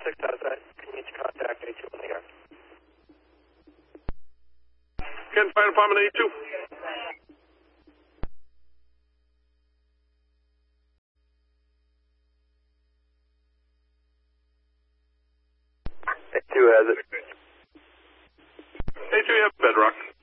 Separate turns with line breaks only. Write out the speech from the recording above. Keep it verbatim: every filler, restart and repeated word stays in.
six outside. Can you contact A two on the yard?
Ken, Fire Department A two.
A two has it.
A two, you have Bedrock.